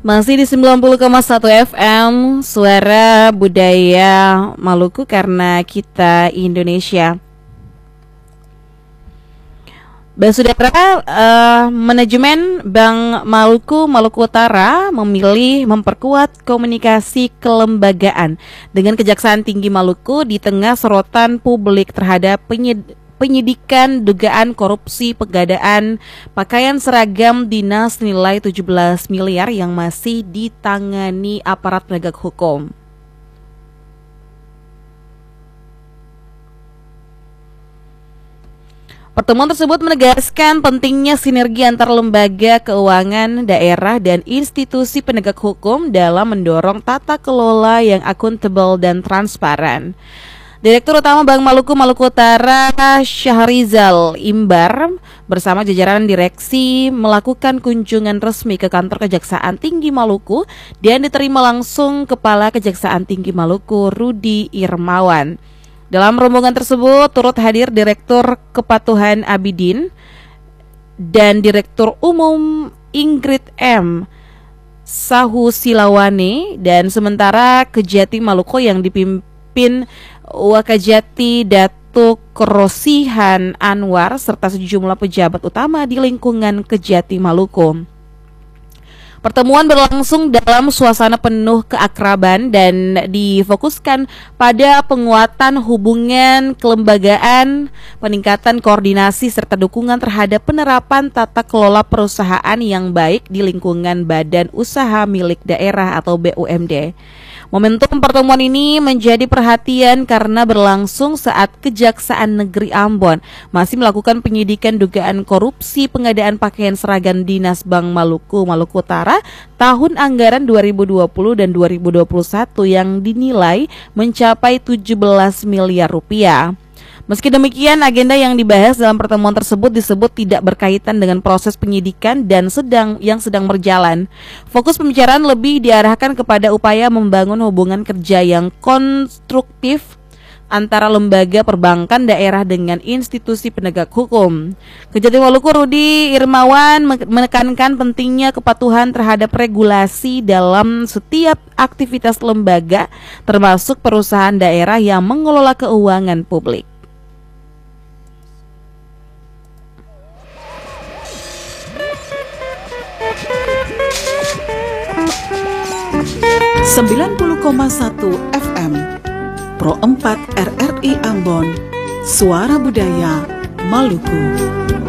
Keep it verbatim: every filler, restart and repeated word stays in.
Masih di sembilan puluh koma satu F M, Suara Budaya Maluku karena kita Indonesia. Basudara, uh, manajemen Bank Maluku Maluku Utara memilih memperkuat komunikasi kelembagaan dengan Kejaksaan Tinggi Maluku di tengah sorotan publik terhadap penyed- penyidikan dugaan korupsi pengadaan pakaian seragam dinas nilai tujuh belas miliar yang masih ditangani aparat penegak hukum. Pertemuan tersebut menegaskan pentingnya sinergi antar lembaga keuangan daerah dan institusi penegak hukum dalam mendorong tata kelola yang akuntabel dan transparan. Direktur Utama Bank Maluku Maluku Utara Syahrizal Imbar bersama jajaran direksi melakukan kunjungan resmi ke kantor Kejaksaan Tinggi Maluku dan diterima langsung Kepala Kejaksaan Tinggi Maluku Rudi Irmawan. Dalam rombongan tersebut turut hadir Direktur Kepatuhan Abidin dan Direktur Umum Ingrid M. Sahu Silawane, dan sementara Kejati Maluku yang dipimpin Wakajati Datuk Rosihan Anwar serta sejumlah pejabat utama di lingkungan Kejati Maluku. Pertemuan berlangsung dalam suasana penuh keakraban dan difokuskan pada penguatan hubungan kelembagaan, peningkatan koordinasi serta dukungan terhadap penerapan tata kelola perusahaan yang baik di lingkungan badan usaha milik daerah atau B U M D. Momentum pertemuan ini menjadi perhatian karena berlangsung saat Kejaksaan Negeri Ambon masih melakukan penyidikan dugaan korupsi pengadaan pakaian seragam dinas Bank Maluku Maluku Utara tahun anggaran dua ribu dua puluh dan dua ribu dua puluh satu yang dinilai mencapai tujuh belas miliar rupiah. Meski demikian, agenda yang dibahas dalam pertemuan tersebut disebut tidak berkaitan dengan proses penyidikan dan sedang yang sedang berjalan. Fokus pembicaraan lebih diarahkan kepada upaya membangun hubungan kerja yang konstruktif antara lembaga perbankan daerah dengan institusi penegak hukum. Kejati Maluku Rudi Irmawan menekankan pentingnya kepatuhan terhadap regulasi dalam setiap aktivitas lembaga, termasuk perusahaan daerah yang mengelola keuangan publik. sembilan puluh koma satu F M Pro empat R R I Ambon, Suara Budaya Maluku.